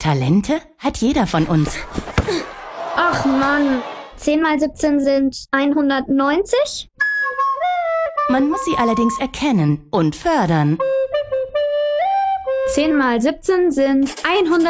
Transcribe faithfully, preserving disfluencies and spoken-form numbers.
Talente hat jeder von uns. Ach Mann, zehn mal siebzehn sind hundertneunzig? Man muss sie allerdings erkennen und fördern. zehn mal siebzehn sind hundert.